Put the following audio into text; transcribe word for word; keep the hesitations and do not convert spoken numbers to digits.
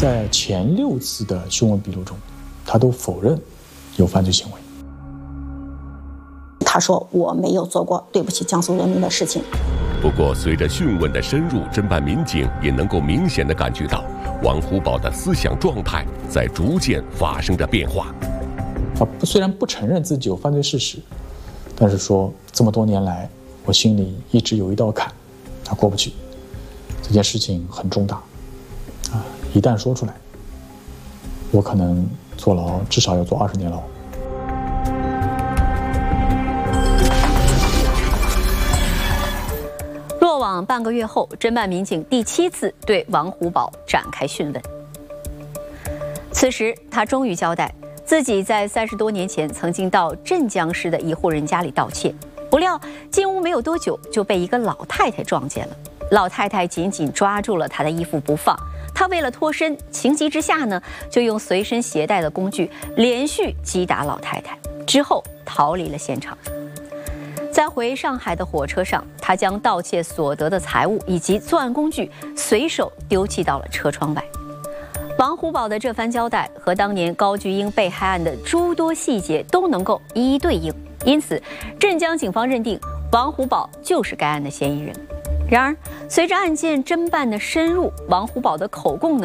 在前六次的讯问笔录中，他都否认有犯罪行为。 他说我没有做过对不起江苏人民的事情。 不过，随着讯问的深入，侦办民警也能够明显地感觉到王虎宝的思想状态在逐渐发生着变化。 他虽然不承认自己有犯罪事实，但是说这么多年来，我心里一直有一道坎，他过不去。这件事情很重大，啊，一旦说出来，我可能坐牢至少要坐二十年牢。 落网半个月后，侦办民警第七次对王虎宝展开讯问。此时，他终于交代自己在三十多年前曾经到镇江市的一户人家里盗窃，不料进屋没有多久就被一个老太太撞见了。老太太紧紧抓住了他的衣服不放，他为了脱身，情急之下呢，就用随身携带的工具连续击打老太太，之后逃离了现场。在回上海的火车上，他将盗窃所得的财物以及作案工具随手丢弃到了车窗外。王虎宝的这番交代和当年高菊英被害案的诸多细节都能够一一对应，因此镇江警方认定王虎宝就是该案的嫌疑人。然而，随着案件侦办的深入，王虎宝的口供呢